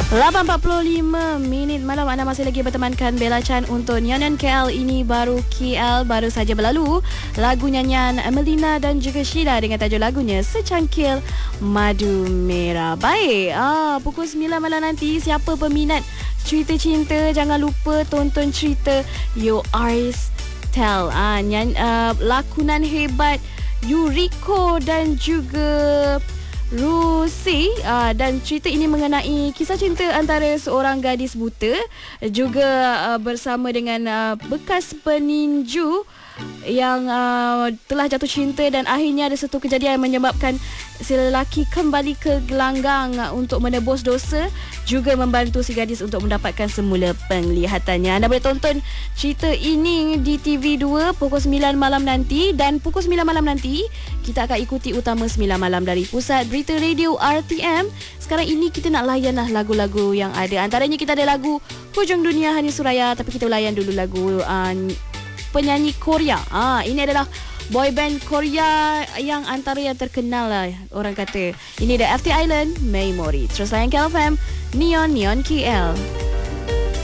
8.45 minit malam, anda masih lagi bertemankan Bella Chan untuk Nyanyian KL. Ini baru KL, baru saja berlalu lagu nyanyian Melina dan juga Sheila dengan tajuk lagunya Secangkir Madu Merah. Baik, pukul 9 malam nanti, siapa peminat cerita cinta, jangan lupa tonton cerita Your Eyes Tell. Lakonan hebat Yuriko dan juga Rusi, dan cerita ini mengenai kisah cinta antara seorang gadis buta juga bersama dengan bekas peninju yang telah jatuh cinta, dan akhirnya ada satu kejadian yang menyebabkan si lelaki kembali ke gelanggang untuk menebus dosa, juga membantu si gadis untuk mendapatkan semula penglihatannya. Anda boleh tonton cerita ini di TV2 pukul 9 malam nanti, dan pukul 9 malam nanti kita akan ikuti utama 9 malam dari Pusat Berita Radio RTM. Sekarang ini kita nak layanlah lagu-lagu yang ada. Antaranya kita ada lagu Hujung Dunia Hani Suraya, tapi kita layan dulu lagu penyanyi Korea. Ini adalah boy band Korea yang antara yang terkenal lah orang kata. Ini ada FT Island, Memory. Terus layan KL FM, Neon KL.